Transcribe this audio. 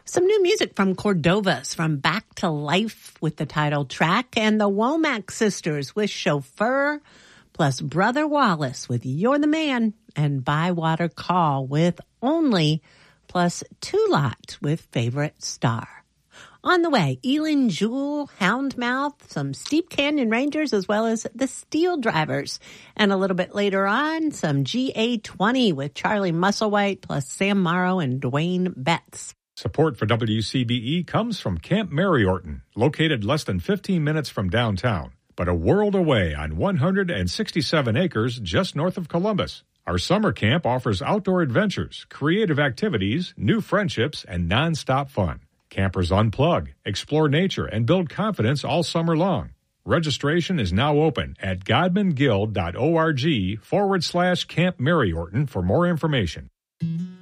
Some new music from Cordovas from Back to Life with the title track, and the Womack Sisters with Chauffeur, plus Brother Wallace with You're the Man, and Bywater Call with Only, plus Two Lot with Favorite Star. On the way, Elin Jewel, Houndmouth, some Steep Canyon Rangers, as well as the Steel Drivers. And a little bit later on, some GA20 with Charlie Musselwhite, plus Sam Morrow and Dwayne Betts. Support for WCBE comes from Camp Maryorton, located less than 15 minutes from downtown, but a world away on 167 acres just north of Columbus. Our summer camp offers outdoor adventures, creative activities, new friendships, and nonstop fun. Campers unplug, explore nature, and build confidence all summer long. Registration is now open at godmanguild.org/Camp Maryorton for more information.